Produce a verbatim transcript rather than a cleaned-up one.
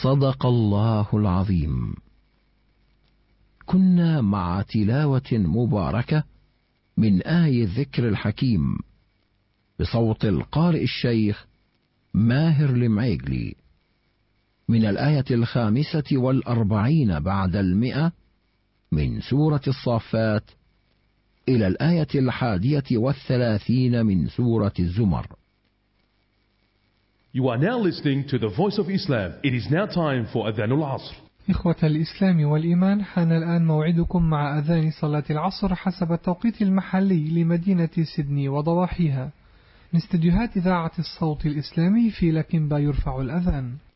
صدق الله العظيم. كنا مع تلاوة مباركة من آي الذكر الحكيم بصوت القارئ الشيخ ماهر المعيقلي من الآية الخامسة والأربعين بعد المئة من سورة الصافات إلى الآية الحادية والثلاثين من سورة الزمر. You are now listening to the Voice of Islam. It is now time for أذان العصر. إخوة الإسلام والإيمان، حان الآن موعدكم مع أذان صلاة العصر حسب التوقيت المحلي لمدينة سيدني وضواحيها. من استديوهات إذاعة الصوت الإسلامي في لكنبا يرفع الأذان.